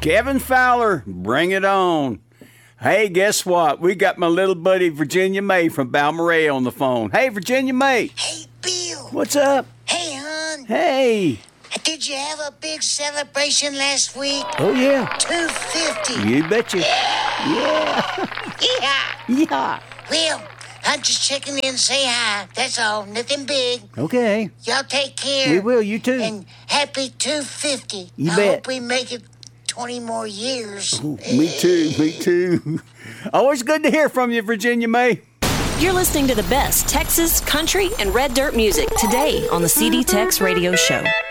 Kevin Fowler, bring it on. Hey, guess what? We got my little buddy Virginia May from Balmoral on the phone. Hey, Virginia May. Hey, Bill. What's up? Hey, hon. Hey. Did you have a big celebration last week? Oh, yeah. 250. You betcha. Yeah. Yeah. Well, I'm just checking in to say hi. That's all. Nothing big. Okay. Y'all take care. We will. You too. And happy 250. You I bet. hope we make it 20 more years. Ooh, me too. Always good to hear from you, Virginia May. You're listening to the best Texas, country, and red dirt music today on the CD Tex Radio Show.